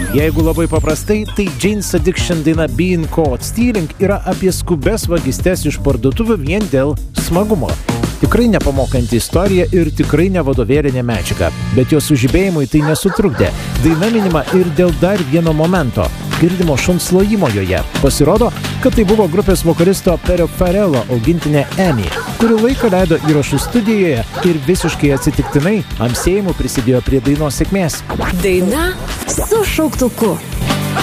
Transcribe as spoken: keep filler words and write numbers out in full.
Jeigu labai paprastai, tai Jane's Addiction daina Being Caught Stealing yra apie skubes vagystes iš parduotuvių vien dėl smagumo. Tikrai nepamokanti istorija ir tikrai ne vadovėlinė medžiaga, bet jos sužibėjimui tai nesutrukdė. Daina minima ir dėl dar vieno momento – girdimo šuns lojimo joje. Pasirodo, kad tai buvo grupės vokalisto Perio Farrello augintinė Amy, kuri laiką leido įrašų studijoje ir visiškai atsitiktinai amsėjimu prisidėjo prie dainos sėkmės. Daina su šauktuku.